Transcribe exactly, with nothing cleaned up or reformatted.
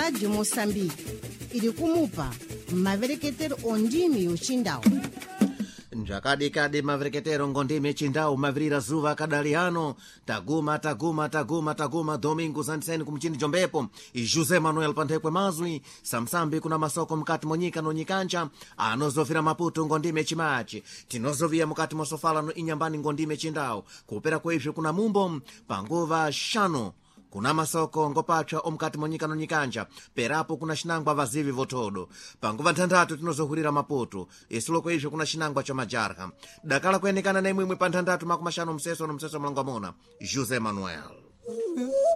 Rádio Moçambique iri kumupa mavereketero ondimi yochindau. Njakadikadi mavereketero ngondime chindau mavirira zuva kadaliano taguma taguma taguma taguma domingo zanseni kumchini jombepo José Manuel Panthekwe Mazwi samsambi kuna masoko mkati monyika no nyikanja anozovira Maputo ngondime chimachi tinozovia mukati mosofala no inyambani ngondime chindau kupera kwezve kuna mumbo panguva shano kuna masoko ngopacha omkati monyika no nyikanja perapo kuna shinangwa vazivi votodo panguva nthandatu tinozohurira Maputo isiloko izvo kuna shinangwa cha majarha dakala kuyenekana na imwimwe pa nthandatu makumi ashanu mseso no mseso mlangwamona José Manuel.